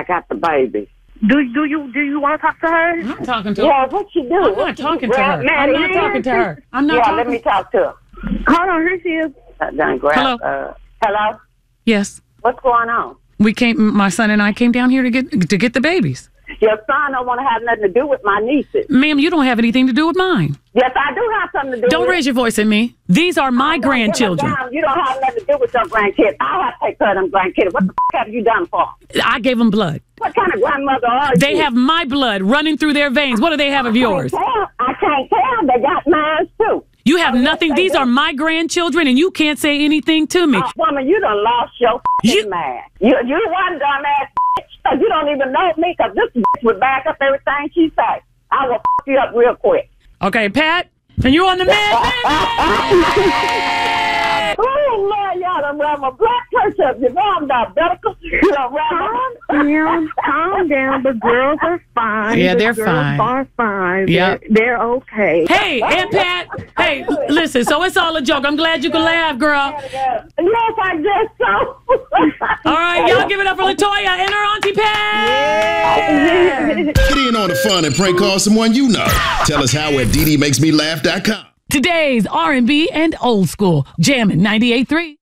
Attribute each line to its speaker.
Speaker 1: got the baby.
Speaker 2: Do you want to talk to her?
Speaker 3: I'm not talking to her.
Speaker 1: Yeah, what you do?
Speaker 3: I'm not talking to her. I'm not talking to her. I'm not talking.
Speaker 1: Let me talk to her.
Speaker 2: Hold on, here she is.
Speaker 3: Hello?
Speaker 1: Hello?
Speaker 3: Yes.
Speaker 1: What's going on?
Speaker 3: My son and I came down here to get the babies.
Speaker 1: Your son don't want to have nothing to do with my nieces.
Speaker 3: Ma'am, you don't have anything to do with mine.
Speaker 1: Yes, I do have something to do with
Speaker 3: Don't raise your voice at me. These are my grandchildren.
Speaker 1: You don't have nothing to do with your grandkids. I have to take care of them grandkids. What the have you done for?
Speaker 3: I gave them blood.
Speaker 1: What kind of grandmother are you?
Speaker 3: They have my blood running through their veins. What do they have of yours?
Speaker 1: I can't tell. They got mine, too.
Speaker 3: You have nothing. These are my grandchildren, and you can't say anything to me.
Speaker 1: Woman, you done lost your mind. You one dumbass bitch. You don't even know me, because this bitch would back up everything she say. I will you up real quick.
Speaker 3: Okay, Pat, and you on the man?
Speaker 1: Oh, Lord, y'all done ran my blood pressure up. You know I'm diabetical. You done ran
Speaker 2: Calm down. The girls are fine.
Speaker 3: Yeah, they're
Speaker 2: girls
Speaker 3: fine.
Speaker 2: Are fine.
Speaker 3: Yep.
Speaker 2: They're okay.
Speaker 3: Hey, and Pat. Hey, listen. So it's all a joke. I'm glad you can laugh, girl.
Speaker 1: Yes, I guess so.
Speaker 3: All right, y'all give it up for LaToya and her Auntie Pat.
Speaker 4: Yeah. Get in on the fun and prank call someone you know. Tell us how at DDMakesMeLaugh.com.
Speaker 3: Today's R&B and old school. Jammin' 98.3.